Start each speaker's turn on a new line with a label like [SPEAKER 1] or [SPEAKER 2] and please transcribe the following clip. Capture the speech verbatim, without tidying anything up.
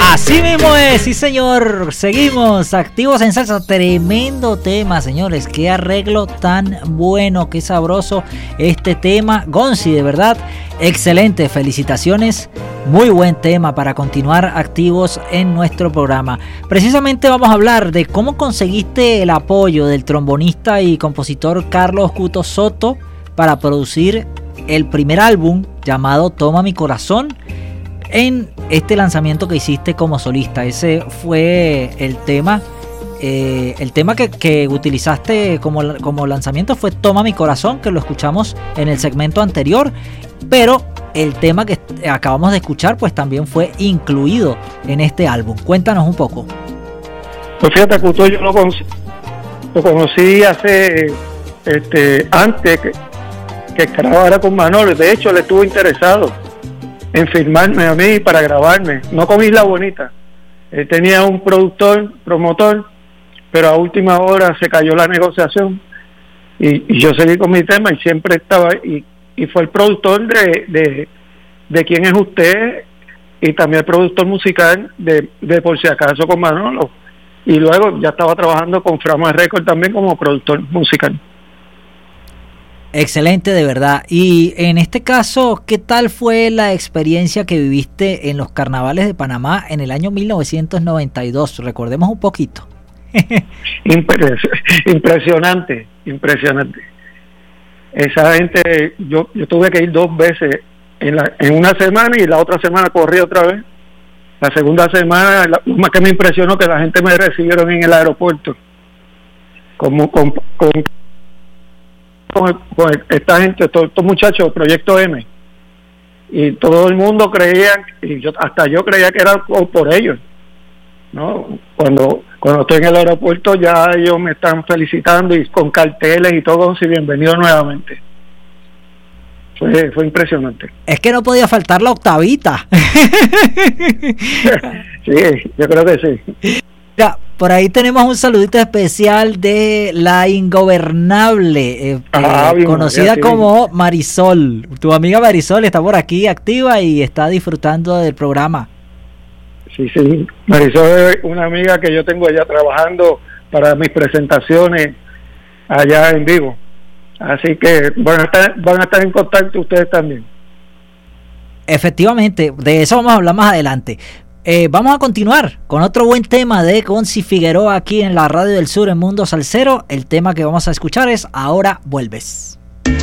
[SPEAKER 1] Así mismo es, sí señor, seguimos activos en salsa, tremendo tema señores, qué arreglo tan bueno, qué sabroso este tema, Gonzi, de verdad, excelente, felicitaciones, muy buen tema para continuar activos en nuestro programa. Precisamente vamos a hablar de cómo conseguiste el apoyo del trombonista y compositor Carlos Cuto Soto para producir el primer álbum llamado Toma mi corazón, en este lanzamiento que hiciste como solista. Ese fue el tema, eh, el tema que, que utilizaste como, como lanzamiento fue Toma mi corazón, que lo escuchamos en el segmento anterior, pero el tema que acabamos de escuchar pues también fue incluido en este álbum. Cuéntanos un poco.
[SPEAKER 2] Pues fíjate, Cuto, yo lo, con, lo conocí hace este antes que, que grabara con Manolo. De hecho, le estuvo interesado en firmarme a mí para grabarme, no con Isla Bonita. Él tenía un productor, promotor, pero a última hora se cayó la negociación y, y yo seguí con mi tema y siempre estaba y, y fue el productor de, de, de Quién es Usted y también el productor musical de, de Por Si Acaso con Manolo, y luego ya estaba trabajando con Frama Record también como productor musical.
[SPEAKER 1] Excelente, de verdad. Y en este caso, ¿qué tal fue la experiencia que viviste en los carnavales de Panamá en el año mil novecientos noventa y dos? Recordemos un poquito.
[SPEAKER 2] Impresionante, impresionante. Esa gente, yo yo tuve que ir dos veces en, la, en una semana y la otra semana corrí otra vez. La segunda semana, la, lo más que me impresionó que la gente me recibieron en el aeropuerto. Como con... con Con, con esta gente, todos estos muchachos, Proyecto M, y todo el mundo creía, y yo hasta yo creía que era por ellos, ¿no? Cuando cuando estoy en el aeropuerto ya ellos me están felicitando y con carteles y todo, y bienvenido nuevamente. Fue, fue impresionante.
[SPEAKER 1] Es que no podía faltar la octavita.
[SPEAKER 2] Sí, yo creo que sí.
[SPEAKER 1] Mira, por ahí tenemos un saludito especial de la Ingobernable, eh, ah, eh, bien, conocida bien, como Marisol. Tu amiga Marisol está por aquí activa y está disfrutando del programa.
[SPEAKER 2] Sí, sí. Marisol es una amiga que yo tengo allá trabajando para mis presentaciones allá en vivo. Así que van a estar, van a estar en contacto ustedes también.
[SPEAKER 1] Efectivamente, de eso vamos a hablar más adelante. Eh, vamos a continuar con otro buen tema de Gonzi Figueroa aquí en la Radio del Sur en Mundo Salsero. El tema que vamos a escuchar es Ahora Vuelves.